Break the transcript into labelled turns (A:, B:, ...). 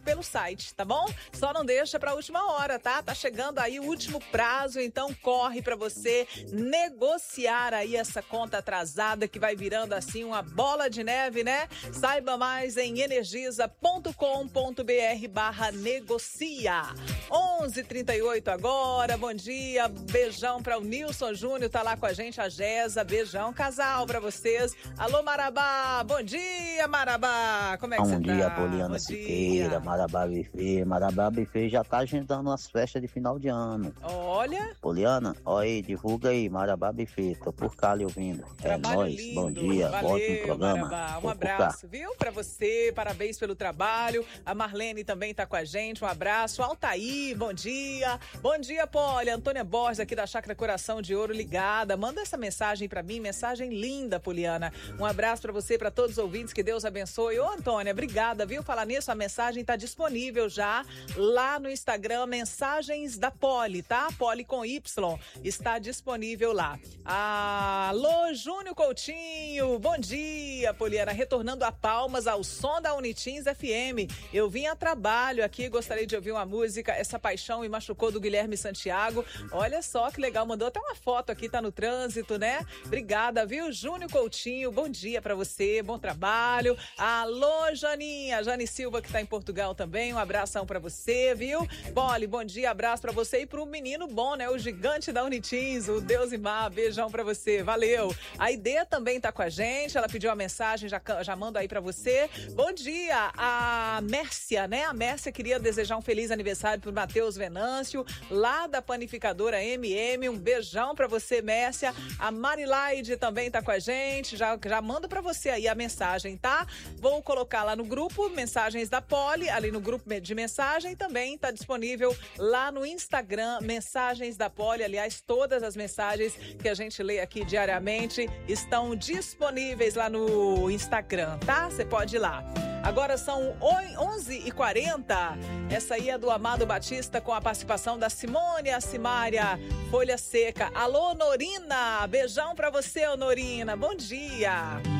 A: pelo site, tá bom? Só não deixa pra última hora, tá? Tá chegando aí o último prazo, então corre pra você negociar aí essa conta atrasada que vai virando assim uma bola de neve, né? Saiba mais em energisa.com.br/negocia. 11h38 agora, bom dia, beijão para o Nilson Júnior, tá lá com a gente, a Gesa, beijão, casal para vocês. Alô, Marabá, bom dia, Marabá, como é que você tá?
B: Bom dia, Poliana Siqueira, Marabá Buffet já tá agendando as festas de final de ano.
A: Olha.
B: Poliana, olha aí, divulga aí, Marabá Buffet, tô por cá lhe ouvindo.
A: Trabalho
B: é nóis,
A: lindo.
B: bom dia,
A: Valeu,
B: ótimo programa.
A: Marabá. Um abraço, viu, para você, parabéns pelo trabalho. A Marlene também tá com a gente, um abraço. Altair, bom dia. Bom dia, Poli. Antônia Borges aqui da Chácara Coração de Ouro ligada. Manda essa mensagem para mim, mensagem linda, Poliana. Um abraço para você, para todos os ouvintes, que Deus abençoe. Ô, Antônia, obrigada, viu? Falar nisso, a mensagem tá disponível já lá no Instagram, Mensagens da Poli, tá? Poli com Y, está disponível lá. Alô, Júnior Coutinho, bom dia, Poliana, retornando a Palmas ao som da Unitins FM. Eu vim a trabalho aqui, gostaria de ouvir uma música, Essa Paixão Me Machucou, do Guilherme Santiago. Olha só que legal, mandou até uma foto aqui, tá no trânsito, né? Obrigada, viu? Júnior Coutinho, bom dia pra você, bom trabalho. Alô, Janinha, Jane Silva, que tá em Portugal também, um abração pra você, viu? Poli, bom dia, abraço pra você e pro menino bom, né? O gigante da Unitins, o Deus e Mar, beijão pra você, valeu. A Ideia também tá com a gente, ela pediu uma mensagem, já mando aí pra você. Bom dia, a Mércia, né? A Mércia queria desejar um feliz aniversário pro Matheus Venâncio, lá da panificadora MM, um beijão pra você, Mércia. A Marilaide também tá com a gente, já mando pra você aí a mensagem, tá? Vou colocar lá no grupo Mensagens da Poli, ali no grupo de mensagem, também tá disponível lá no Instagram, Mensagens da Poli. Aliás, todas as mensagens que a gente lê aqui diariamente estão disponíveis lá no Instagram, tá? Você pode ir lá. Agora são 11h40. Essa aí é do Amado Batista com a participação da Simone, a Simária, Folha Seca. Alô, Norina, beijão pra você, Norina, bom dia.